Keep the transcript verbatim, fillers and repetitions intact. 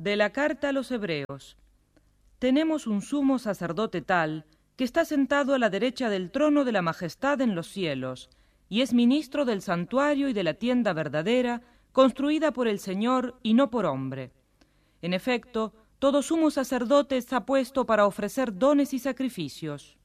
De la carta a los Hebreos. Tenemos un sumo sacerdote tal, que está sentado a la derecha del trono de la majestad en los cielos, y es ministro del santuario y de la tienda verdadera, construida por el Señor y no por hombre. En efecto, todo sumo sacerdote está puesto para ofrecer dones y sacrificios.